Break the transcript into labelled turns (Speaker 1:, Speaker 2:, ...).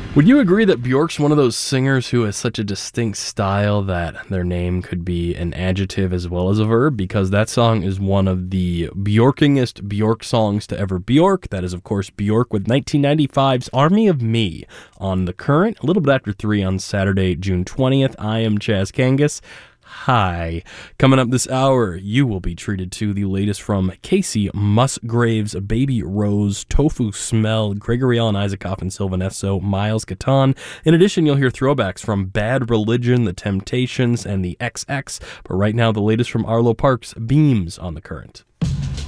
Speaker 1: Would you agree that Bjork's one of those singers who has such a distinct style that their name could be an adjective as well as a verb? Because that song is one of the Bjorkingest Bjork songs to ever Bjork. That is, of course, Bjork with 1995's Army of Me on The Current, a little bit after 3 on Saturday, June 20th. I am Chaz Kangas. Hi. Coming up this hour, you will be treated to the latest from Casey Musgraves, Baby Rose, Tofu Smell, Gregory Alan Isaacoff and Sylvan Esso, Miles Catan. In addition, you'll hear throwbacks from Bad Religion, The Temptations, and the XX. But right now, the latest from Arlo Parks, Beams on The Current.